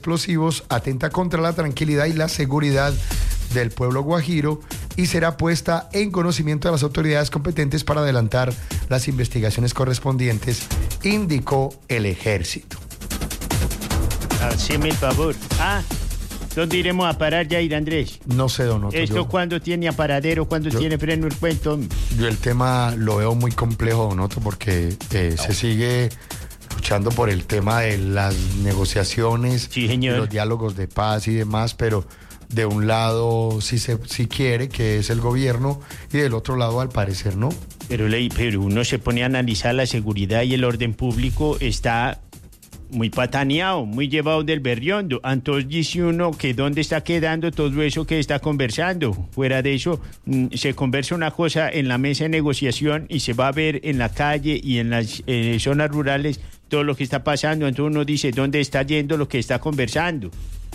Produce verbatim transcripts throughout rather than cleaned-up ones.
explosivos atenta contra la tranquilidad y la seguridad del pueblo guajiro y será puesta en conocimiento de las autoridades competentes para adelantar las investigaciones correspondientes, indicó el ejército. Haceme el favor. Ah, ¿dónde iremos a parar, Jair Andrés? No sé, don Otto. ¿Esto yo, cuándo tiene aparadero? ¿Cuándo yo, tiene freno el cuento? Yo el tema lo veo muy complejo, don Otto, porque eh, no. se sigue luchando por el tema de las negociaciones, sí, señor. los diálogos de paz y demás, pero de un lado sí se sí quiere, que es el gobierno, y del otro lado al parecer no. Pero, pero uno se pone a analizar la seguridad y el orden público, está muy pataneado, muy llevado del berriondo. Entonces dice uno que dónde está quedando todo eso que está conversando. Fuera de eso, se conversa una cosa en la mesa de negociación y se va a ver en la calle y en las eh, zonas rurales todo lo que está pasando. Entonces uno dice, ¿dónde está yendo lo que está conversando?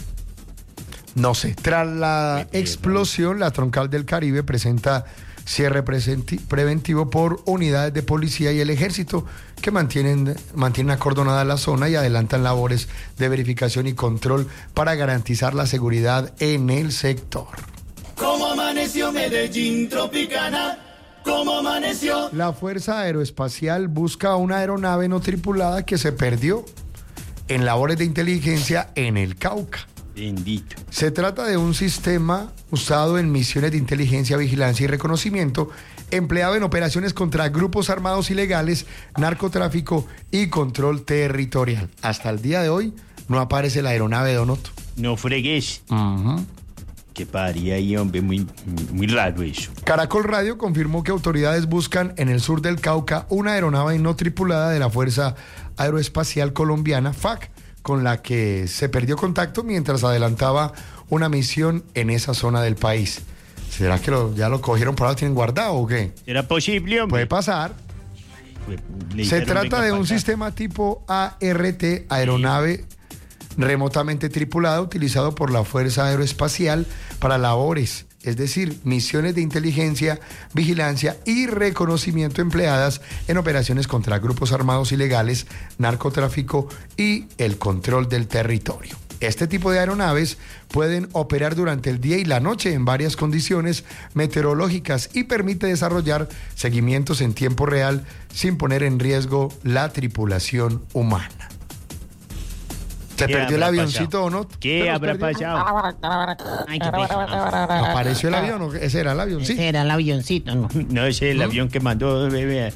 No sé. Tras la explosión, la Troncal del Caribe presenta cierre preventivo por unidades de policía y el ejército que mantienen, mantienen acordonada la zona y adelantan labores de verificación y control para garantizar la seguridad en el sector. ¿Cómo amaneció Medellín Tropicana? ¿Cómo amaneció? La Fuerza Aeroespacial busca una aeronave no tripulada que se perdió en labores de inteligencia en el Cauca. Bendito. Se trata de un sistema usado en misiones de inteligencia, vigilancia y reconocimiento, empleado en operaciones contra grupos armados ilegales, narcotráfico y control territorial. Hasta el día de hoy no aparece la aeronave, don Otto. No fregues. Uh-huh. Qué paría ahí, hombre, muy, muy raro eso. Caracol Radio confirmó que autoridades buscan en el sur del Cauca una aeronave no tripulada de la Fuerza Aeroespacial Colombiana, F A C, con la que se perdió contacto mientras adelantaba una misión en esa zona del país. ¿Será que lo, ya lo cogieron por ahí, lo tienen guardado o qué? ¿Será posible, hombre? Puede pasar. Le se dijeron, trata de un pasar. sistema tipo A R T, aeronave remotamente tripulada, utilizado por la Fuerza Aeroespacial para labores, es decir, misiones de inteligencia, vigilancia y reconocimiento empleadas en operaciones contra grupos armados ilegales, narcotráfico y el control del territorio. Este tipo de aeronaves pueden operar durante el día y la noche en varias condiciones meteorológicas y permite desarrollar seguimientos en tiempo real sin poner en riesgo la tripulación humana. ¿Se perdió el avioncito o no? ¿Qué habrá pasado? Ay, qué pena. ¿Apareció el avión o ese era el avioncito? Ese era el avioncito, ¿no? No, ese es el ¿Mm? avión que mandó bebé.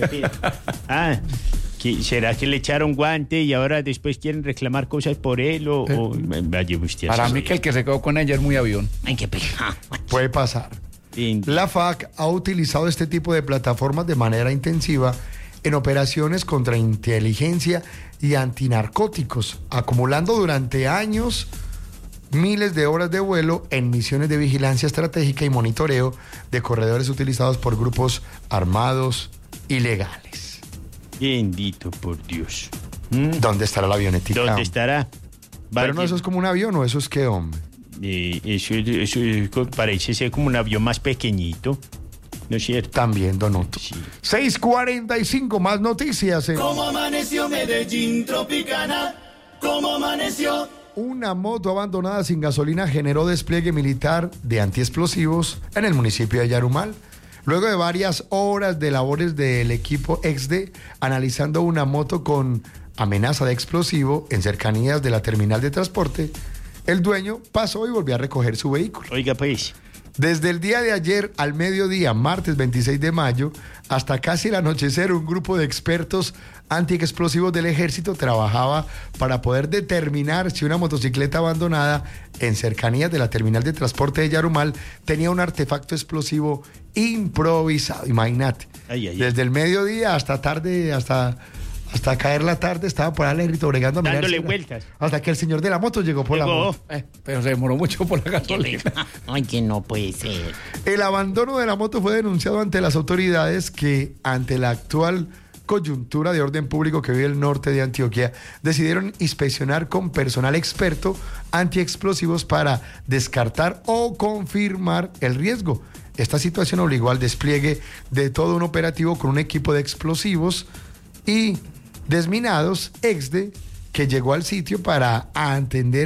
Ah, ¿que, ¿será que le echaron guante y ahora después quieren reclamar cosas por él o...? ¿Eh? o vaya usted. Para mí que el que se quedó con ella es muy avión. Ay, qué pena. Puede pasar. La F A C ha utilizado este tipo de plataformas de manera intensiva en operaciones contra inteligencia y antinarcóticos, acumulando durante años miles de horas de vuelo en misiones de vigilancia estratégica y monitoreo de corredores utilizados por grupos armados ilegales. Bendito por Dios. ¿Mm? ¿Dónde estará la avionetica? ¿Dónde estará? Pero no, eso es como un avión, ¿o eso es qué, hombre? Eh, eso, eso, eso parece ser como un avión más pequeñito, ¿no es cierto? También, don Otto. Sí. seis cuarenta y cinco, más noticias. Eh. ¿Cómo amaneció Medellín Tropicana? ¿Cómo amaneció? Una moto abandonada sin gasolina generó despliegue militar de antiexplosivos en el municipio de Yarumal. Luego de varias horas de labores del equipo E X D E analizando una moto con amenaza de explosivo en cercanías de la terminal de transporte, el dueño pasó y volvió a recoger su vehículo. Oiga, pues. Desde el día de ayer al mediodía, martes veintiséis de mayo, hasta casi el anochecer, un grupo de expertos antiexplosivos del ejército trabajaba para poder determinar si una motocicleta abandonada en cercanías de la terminal de transporte de Yarumal tenía un artefacto explosivo improvisado. Imagínate. Ay, ay, ay. Desde el mediodía hasta tarde, hasta... Hasta caer la tarde estaba por ahí Alegrito bregando a mirar Dándole si era- vueltas. hasta que el señor de la moto llegó por Llegó. la moto. Eh, pero se demoró mucho por la Qué gasolina. pena. Ay, que no puede ser. El abandono de la moto fue denunciado ante las autoridades que, ante la actual coyuntura de orden público que vive el norte de Antioquia, decidieron inspeccionar con personal experto antiexplosivos para descartar o confirmar el riesgo. Esta situación obligó al despliegue de todo un operativo con un equipo de explosivos y desminados E X D E que llegó al sitio para atender